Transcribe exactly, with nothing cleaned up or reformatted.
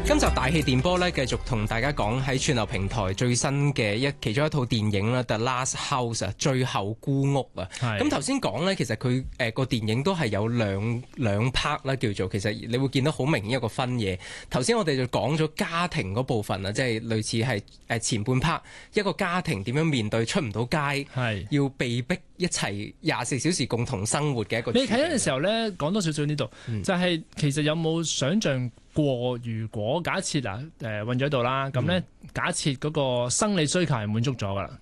今集大氣電波咧，繼續同大家講喺串流平台最新嘅一其中一套電影啦，《The Last House》啊，最後孤屋啊。咁頭先講咧，其實佢誒個電影都係有兩兩 part 啦，叫做其實你會見到好明顯一個分野。頭先我哋就講咗家庭嗰部分啊，即係類似係誒前半 part 一個家庭點樣面對出唔到街，要被逼一齊廿四小時共同生活嘅一個。 你睇嗰陣時候咧，講多少少呢度，嗯、就係其實有冇想像過，如果假設嗱誒韞咗喺度啦，咁咧、嗯、假設嗰個生理需求係滿足咗噶啦，